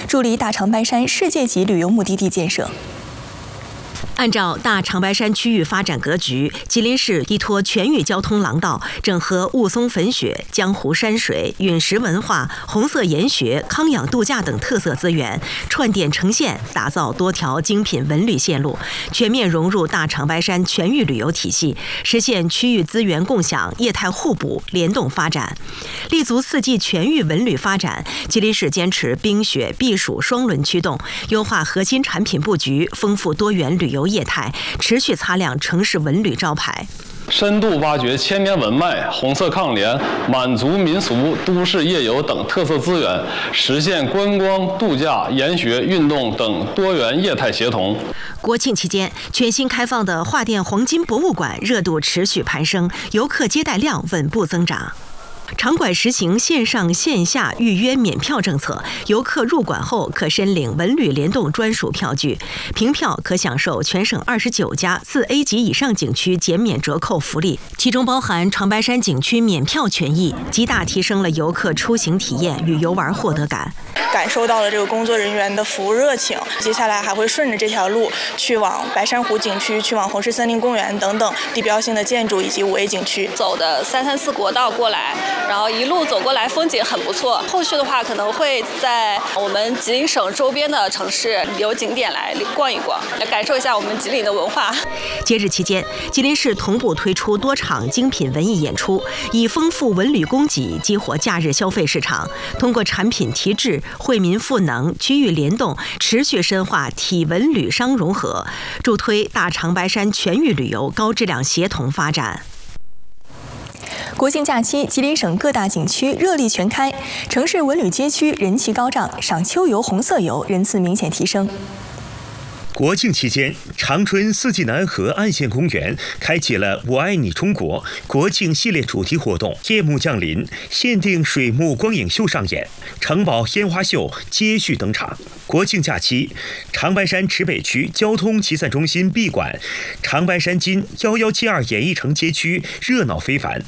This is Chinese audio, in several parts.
助力大长白山世界级旅游目的地建设。 按照大长白山区域发展格局，吉林市依托全域交通廊道，整合雾凇粉雪、江湖山水、陨石文化、红色研学、康养度假等特色资源，串点成线，打造多条精品文旅线路，全面融入大长白山全域旅游体系，实现区域资源共享、业态互补、联动发展。立足4季全域文旅发展，吉林市坚持冰雪避暑双轮驱动，优化核心产品布局，丰富多元旅游业态，持续擦亮城市文旅招牌。 深度挖掘千年文脉、红色抗联、满族民俗、都市夜游等特色资源，实现观光、度假、研学、运动等多元业态协同。 国庆期间，全新开放的华甸黄金博物馆热度持续攀升，游客接待量稳步增长。场馆实行线上线下预约免票政策，游客入馆后可申领文旅联动专属票据，凭票可享受全省29家4A 级以上景区减免折扣福利，其中包含长白山景区免票权益，极大提升了游客出行体验与游玩获得感。 感受到了这个工作人员的服务热情，接下来还会顺着这条路去往白珊瑚景区，去往红石森林公园等等地标性的建筑以及5A 景区。 走的334国道过来，然后一路走过来，风景很不错。后续的话，可能会在我们吉林省周边的城市旅游景点来逛一逛，来感受一下我们吉林的文化。 节日期间，吉林市同步推出多场精品文艺演出，以丰富文旅供给激活假日消费市场。通过产品提质、惠民赋能、区域联动，持续深化体文旅商融合，助推大长白山全域旅游高质量协同发展。 国庆假期，吉林省各大景区热力全开，城市文旅街区人气高涨，赏秋游、红色游人次明显提升。 国庆期间，长春四季南河岸线公园开启了“我爱你中国”国庆系列主题活动。夜幕降临，限定水幕光影秀上演，城堡烟花秀接续登场。国庆假期，长白山池北区交通集散中心闭馆，长白山金1172演艺城街区热闹非凡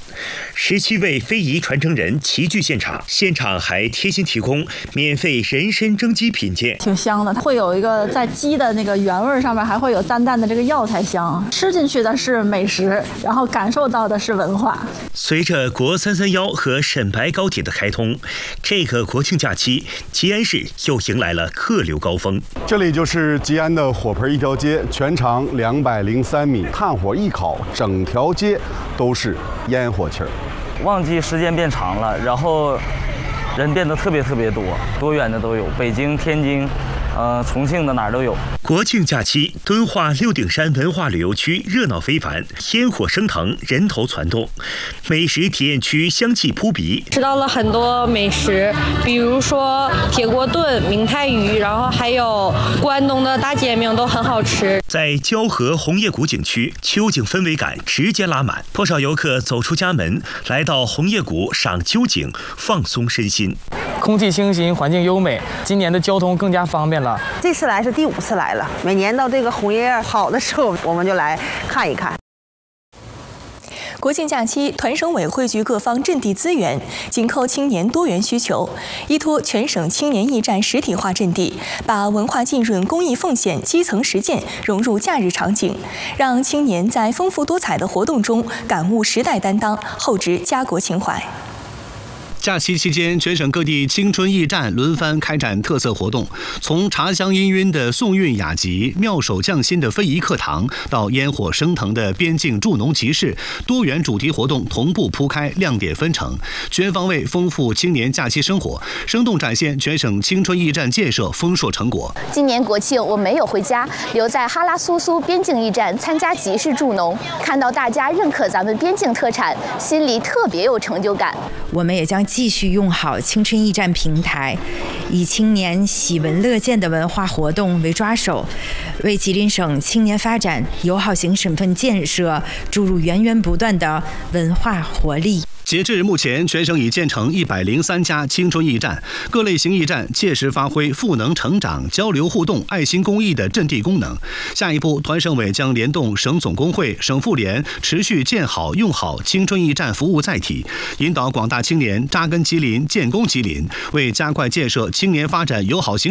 ，17位非遗传承人齐聚现场，现场还贴心提供免费人参蒸鸡品鉴， 挺香的，会有一个在鸡的那个原味上面还会有淡淡的这个药材香，吃进去的是美食，然后感受到的是文化。 随着国331和沈白高铁的开通，这个国庆假期，吉安市又迎来了客流高峰。 这里就是吉安的火盆一条街，全长203米，炭火一烤，整条街都是烟火气儿。 旺季时间变长了，然后人变得特别多，多远的都有，北京、天津。重庆的哪儿都有。 国庆假期，敦化六顶山文化旅游区热闹非凡，烟火升腾，人头攒动，美食体验区香气扑鼻， 吃到了很多美食，比如说铁锅炖、明太鱼，然后还有关东的大煎饼都很好吃。 在蛟河红叶谷景区，秋景氛围感直接拉满，不少游客走出家门，来到红叶谷赏秋景，放松身心。 空气清新，环境优美，今年的交通更加方便了。 这次来是第5次来了，每年到这个红叶好的时候，我们就来看一看。 国庆假期，团省委汇聚各方阵地资源，紧扣青年多元需求，依托全省青年驿站实体化阵地，把文化浸润、公益奉献、基层实践融入假日场景，让青年在丰富多彩的活动中感悟时代担当，厚植家国情怀。 假期期间，全省各地青春驿站轮番开展特色活动，从茶香氤氲的宋韵雅集、妙手匠心的非遗课堂，到烟火升腾的边境助农集市，多元主题活动同步铺开，亮点纷呈，全方位丰富青年假期生活，生动展现全省青春驿站建设丰硕成果。 今年国庆我没有回家，留在哈拉苏苏边境驿站参加集市助农，看到大家认可咱们边境特产，心里特别有成就感。 我们也将继续用好青春驿站平台，以青年喜闻乐见的文化活动为抓手，为吉林省青年发展友好型省份建设注入源源不断的文化活力。 截至目前，全省已建成103家青春驿站，各类型驿站切实发挥赋能成长、交流互动、爱心公益的阵地功能。下一步，团省委将联动省总工会、省妇联，持续建好用好青春驿站服务载体，引导广大青年扎根吉林、建功吉林，为加快建设青年发展友好型